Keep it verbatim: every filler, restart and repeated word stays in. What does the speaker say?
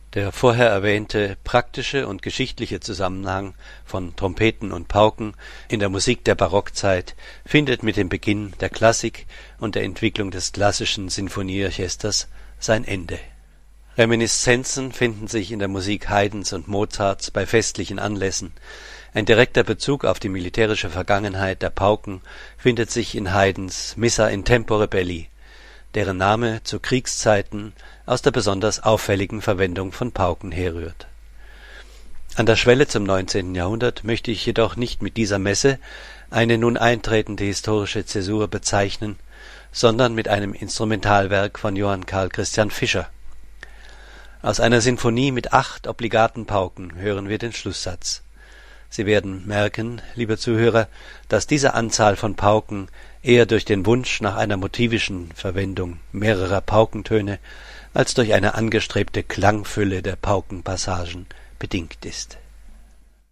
Der vorher erwähnte praktische und geschichtliche Zusammenhang von Trompeten und Pauken in der Musik der Barockzeit findet mit dem Beginn der Klassik und der Entwicklung des klassischen Sinfonieorchesters sein Ende. Reminiszenzen finden sich in der Musik Haydns und Mozarts bei festlichen Anlässen. Ein direkter Bezug auf die militärische Vergangenheit der Pauken findet sich in Haydns Missa in tempore belli, deren Name zu Kriegszeiten aus der besonders auffälligen Verwendung von Pauken herrührt. An der Schwelle zum neunzehnten Jahrhundert möchte ich jedoch nicht mit dieser Messe eine nun eintretende historische Zäsur bezeichnen, sondern mit einem Instrumentalwerk von Johann Carl Christian Fischer. Aus einer Sinfonie mit acht obligaten Pauken hören wir den Schlusssatz. Sie werden merken, liebe Zuhörer, dass diese Anzahl von Pauken eher durch den Wunsch nach einer motivischen Verwendung mehrerer Paukentöne als durch eine angestrebte Klangfülle der Paukenpassagen bedingt ist